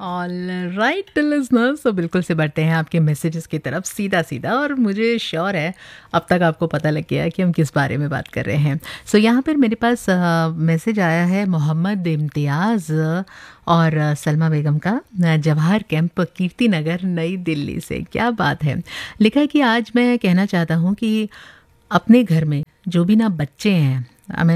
All right listeners, तो बिल्कुल से बढ़ते हैं आपके मैसेजेस की तरफ सीधा सीधा। और मुझे श्योर है अब तक आपको पता लग गया है कि हम किस बारे में बात कर रहे हैं। सो यहाँ पर मेरे पास मैसेज आया है मोहम्मद इम्तियाज़ और सलमा बेगम का, जवाहर कैंप कीर्ति नगर नई दिल्ली से। क्या बात है, लिखा है कि आज मैं कहना चाहता हूँ कि अपने घर में जो भी ना बच्चे हैं,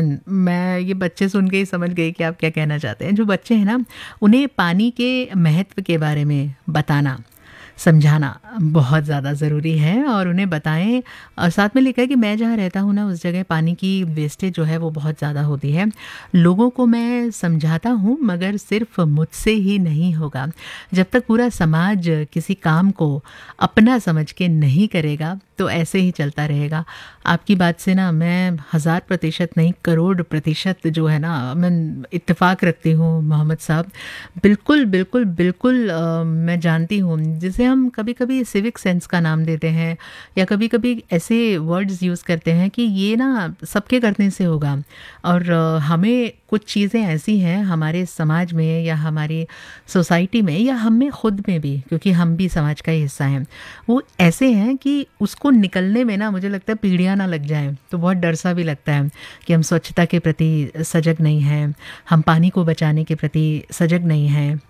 मैं ये बच्चे सुन के ही समझ गई कि आप क्या कहना चाहते हैं। जो बच्चे हैं ना, उन्हें पानी के महत्व के बारे में बताना समझाना बहुत ज़्यादा ज़रूरी है और उन्हें बताएं। और साथ में लिखा है कि मैं जहाँ रहता हूँ ना, उस जगह पानी की वेस्टेज जो है वो बहुत ज़्यादा होती है। लोगों को मैं समझाता हूँ मगर सिर्फ मुझसे ही नहीं होगा। जब तक पूरा समाज किसी काम को अपना समझ के नहीं करेगा तो ऐसे ही चलता रहेगा। आपकी बात से ना मैं 1000% नहीं, करोड़ प्रतिशत जो है ना, मैं इत्तेफाक रखती हूँ मोहम्मद साहब। बिल्कुल बिल्कुल बिल्कुल मैं जानती हूँ, जिसे हम कभी कभी सिविक सेंस का नाम देते हैं या कभी कभी ऐसे वर्ड्स यूज़ करते हैं कि ये ना सबके करने से होगा। और हमें कुछ चीज़ें ऐसी हैं हमारे समाज में या हमारी सोसाइटी में या हम में खुद में भी, क्योंकि हम भी समाज का ही हिस्सा हैं, वो ऐसे हैं कि उसको निकलने में ना मुझे लगता है पीढ़ियाँ ना लग जाएं। तो बहुत डर सा भी लगता है कि हम स्वच्छता के प्रति सजग नहीं हैं, हम पानी को बचाने के प्रति सजग नहीं हैं,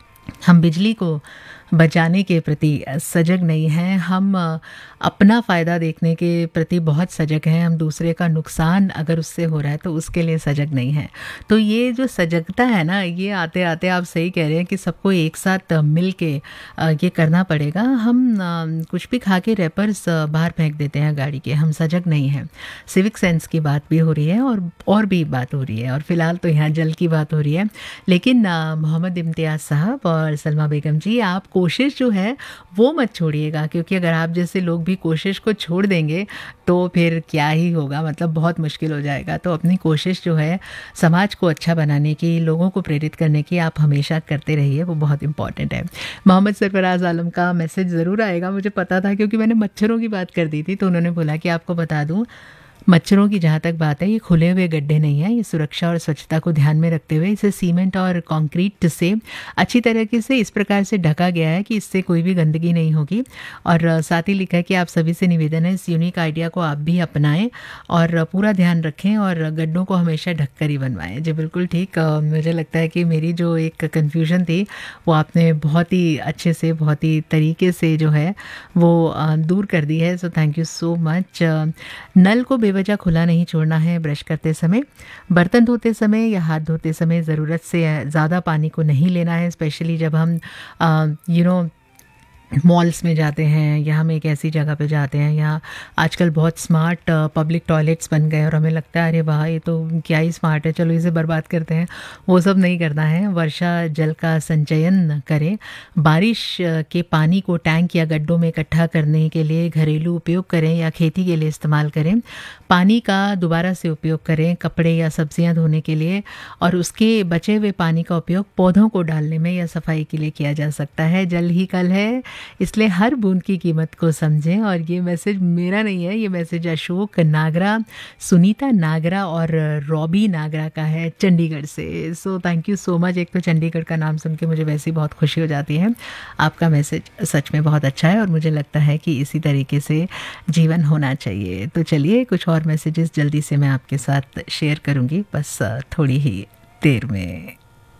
हम बिजली को बचाने के प्रति सजग नहीं हैं, हम अपना फ़ायदा देखने के प्रति बहुत सजग हैं, हम दूसरे का नुकसान अगर उससे हो रहा है तो उसके लिए सजग नहीं हैं। तो ये जो सजगता है ना, ये आते आते आप सही कह रहे हैं कि सबको एक साथ मिल के ये करना पड़ेगा। हम कुछ भी खा के रैपर्स बाहर फेंक देते हैं गाड़ी के, हम सजग नहीं हैं। सिविक सेंस की बात भी हो रही है और भी बात हो रही है, और फिलहाल तो यहाँ जल की बात हो रही है। लेकिन मोहम्मद इम्तियाज़ साहब और सलमा बेगम जी, आप कोशिश जो है वो मत छोड़िएगा, क्योंकि अगर आप जैसे लोग भी कोशिश को छोड़ देंगे तो फिर क्या ही होगा, मतलब बहुत मुश्किल हो जाएगा। तो अपनी कोशिश जो है समाज को अच्छा बनाने की, लोगों को प्रेरित करने की, आप हमेशा करते रहिए, वो बहुत इंपॉर्टेंट है। मोहम्मद सरफराज आलम का मैसेज ज़रूर आएगा, मुझे पता था, क्योंकि मैंने मच्छरों की बात कर दी थी तो उन्होंने बोला कि आपको बता दूँ, मच्छरों की जहाँ तक बात है, ये खुले हुए गड्ढे नहीं हैं। ये सुरक्षा और स्वच्छता को ध्यान में रखते हुए इसे सीमेंट और कंक्रीट से अच्छी तरीके से इस प्रकार से ढका गया है कि इससे कोई भी गंदगी नहीं होगी। और साथ ही लिखा है कि आप सभी से निवेदन है, इस यूनिक आइडिया को आप भी अपनाएं और पूरा ध्यान रखें और गड्ढों को हमेशा ढक कर ही बनवाएं। जी बिल्कुल ठीक। मुझे लगता है कि मेरी जो एक कन्फ्यूजन थी वो आपने बहुत ही अच्छे से, बहुत ही तरीके से जो है वो दूर कर दी है। So thank you so much. नल को बेवजह खुला नहीं छोड़ना है। ब्रश करते समय, बर्तन धोते समय या हाथ धोते समय ज़रूरत से ज़्यादा पानी को नहीं लेना है, स्पेशली जब हम मॉल्स में जाते हैं या हम एक ऐसी जगह पे जाते हैं। यहाँ आजकल बहुत स्मार्ट पब्लिक टॉयलेट्स बन गए और हमें लगता है अरे वाह, ये तो क्या ही स्मार्ट है, चलो इसे बर्बाद करते हैं। वो सब नहीं करना है। वर्षा जल का संचयन करें। बारिश के पानी को टैंक या गड्ढों में इकट्ठा करने के लिए घरेलू उपयोग करें या खेती के लिए इस्तेमाल करें। पानी का दोबारा से उपयोग करें कपड़े या सब्जियां धोने के लिए, और उसके बचे हुए पानी का उपयोग पौधों को डालने में या सफाई के लिए किया जा सकता है। जल ही कल है, इसलिए हर बूंद की कीमत को समझें। और ये मैसेज मेरा नहीं है, ये मैसेज अशोक नागरा, सुनीता नागरा और रॉबी नागरा का है चंडीगढ़ से। So thank you so much. एक तो चंडीगढ़ का नाम सुन के मुझे वैसे ही बहुत खुशी हो जाती है। आपका मैसेज सच में बहुत अच्छा है और मुझे लगता है कि इसी तरीके से जीवन होना चाहिए। तो चलिए, कुछ और मैसेजेस जल्दी से मैं आपके साथ शेयर करूंगी, बस थोड़ी ही देर में।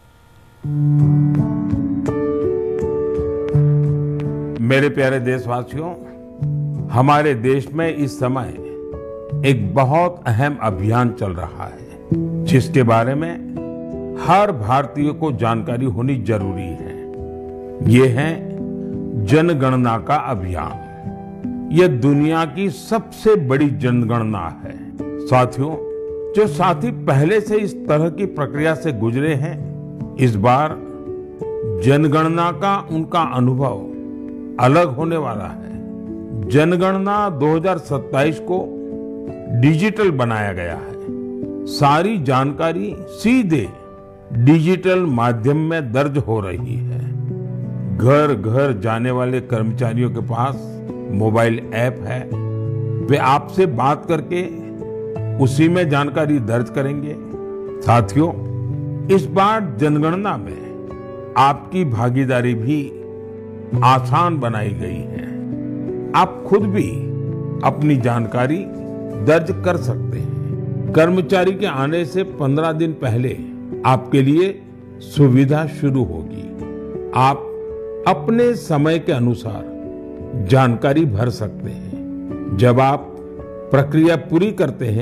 मेरे प्यारे देशवासियों, हमारे देश में इस समय एक बहुत अहम अभियान चल रहा है जिसके बारे में हर भारतीय को जानकारी होनी जरूरी है। ये है जनगणना का अभियान। यह दुनिया की सबसे बड़ी जनगणना है। साथियों, जो साथी पहले से इस तरह की प्रक्रिया से गुजरे हैं, इस बार जनगणना का उनका अनुभव अलग होने वाला है। जनगणना 2027 को डिजिटल बनाया गया है। सारी जानकारी सीधे डिजिटल माध्यम में दर्ज हो रही है। घर घर जाने वाले कर्मचारियों के पास मोबाइल ऐप है। वे आपसे बात करके उसी में जानकारी दर्ज करेंगे। साथियों, इस बार जनगणना में आपकी भागीदारी भी आसान बनाई गई है। आप खुद भी अपनी जानकारी दर्ज कर सकते हैं। कर्मचारी के आने से 15 दिन पहले आपके लिए सुविधा शुरू होगी। आप अपने समय के अनुसार जानकारी भर सकते हैं। जब आप प्रक्रिया पूरी करते हैं